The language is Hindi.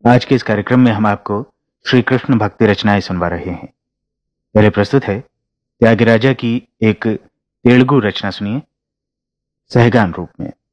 आज के इस कार्यक्रम में हम आपको श्री कृष्ण भक्ति रचनाएं सुनवा रहे हैं। पहले प्रस्तुत है त्यागराजा की एक तेलुगु रचना, सुनिए सहगान रूप में।